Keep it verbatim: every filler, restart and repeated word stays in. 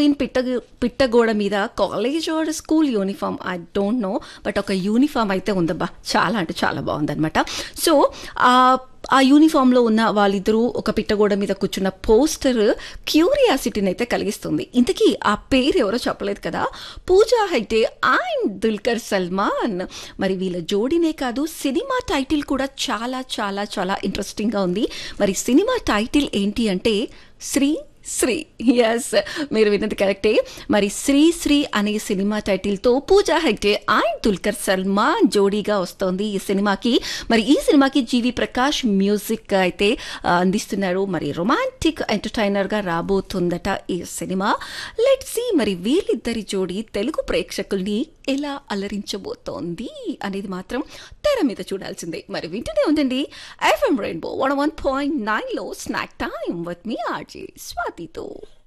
Heroine పిట్ట పిట్టగోడ మీద college are school uniform I don't know, but ఒక యూనిఫామ్ అయితే ఉందబ్బా, చాలా అంటే చాలా బాగుందనమాట. సో ఆ యూనిఫామ్లో ఉన్న వాళ్ళిద్దరూ ఒక పిట్టగోడ మీద కూర్చున్న పోస్టర్ క్యూరియాసిటీని అయితే కలిగిస్తుంది. ఇంతకీ ఆ పేరు ఎవరో చెప్పలేదు కదా, పూజా హెగ్డే అండ్ దుల్కర్ సల్మాన్. మరి వీళ్ళ జోడీనే కాదు, సినిమా టైటిల్ కూడా చాలా చాలా చాలా ఇంట్రెస్టింగ్గా ఉంది. మరి సినిమా టైటిల్ ఏంటి అంటే శ్రీ శ్రీ. ఎస్, మీరు విన్నది కరెక్టే. మరి శ్రీ శ్రీ అనే సినిమా టైటిల్తో పూజా హెగ్డే అండ్ దుల్కర్ సల్మాన్ జోడీగా వస్తోంది ఈ సినిమాకి. మరి ఈ సినిమాకి జీవి ప్రకాష్ మ్యూజిక్ అయితే అందిస్తున్నారు. మరి రొమాంటిక్ ఎంటర్టైనర్గా రాబోతుందట ఈ సినిమా. లెట్స్ సీ మరి వీళ్ళిద్దరి జోడీ తెలుగు ప్రేక్షకుల్ని ఎలా అలరించబోతోంది అనేది మాత్రం తెర మీద చూడాల్సిందే. మరి వింటూనే ఉండండి FM rainbow one one point nine లో snack time with me RJ స్వాతితో.